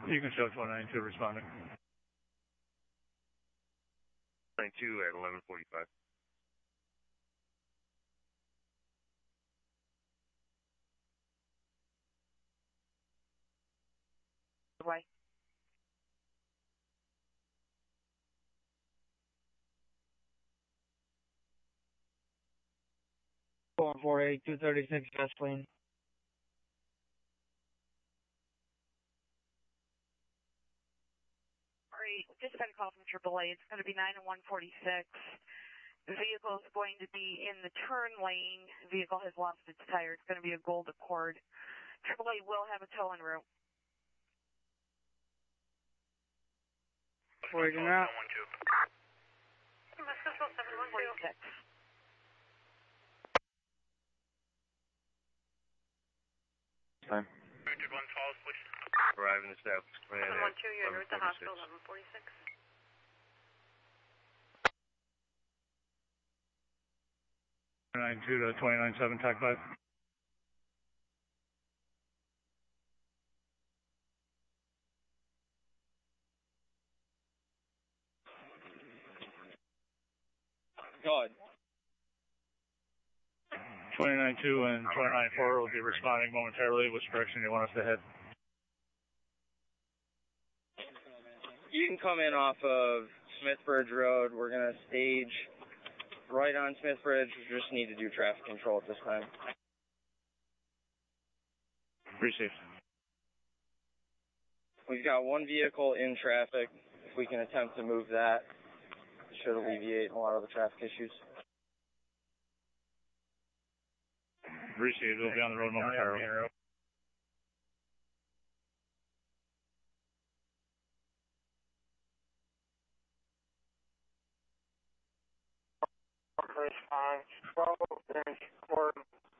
You can show 492 responding. 92 at 11:45. Why? Going 48, 236 gasoline. Great. Just got a call from AAA. It's going to be 9 and 146. The vehicle is going to be in the turn lane. The vehicle has lost its tire. It's going to be a Gold Accord. AAA will have a tow en route. Where's it now? 46. Time. Arriving established. 712, you're en route to hospital, 1146. Two to 297, TAC 5. Go ahead. 292 and 294 will be responding momentarily. Which direction do you want us to head? You can come in off of Smithbridge Road. We're going to stage right on Smithbridge. We just need to do traffic control at this time. Received. We've got one vehicle in traffic. If we can attempt to move that, it should alleviate a lot of the traffic issues. Received. We'll be on the road momentarily. Response 12-inch cord